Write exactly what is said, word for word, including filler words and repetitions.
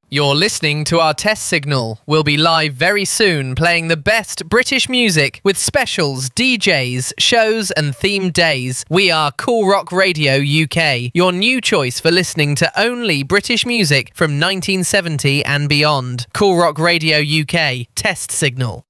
You're listening to our test signal. We'll be live very soon playing the best British music with specials, D Js, shows and themed days. We are Cool Rock Radio U K, your new choice for listening to only British music from nineteen seventy and beyond. Cool Rock Radio U K, test signal.